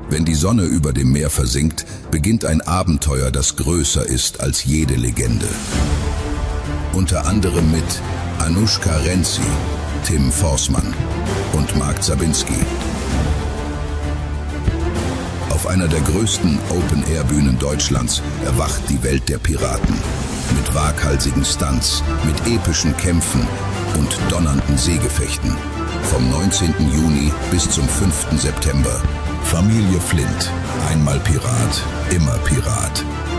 Wenn die Sonne über dem Meer versinkt, beginnt ein Abenteuer, das größer ist als jede Legende. Unter anderem mit Anushka Renzi, Tim Forstmann und Mark Zabinski. Auf einer der größten Open-Air-Bühnen Deutschlands erwacht die Welt der Piraten. Mit waghalsigen Stunts, mit epischen Kämpfen und donnernden Seegefechten. Vom 19. Juni bis zum 5. September. Familie Flint. Einmal Pirat, immer Pirat.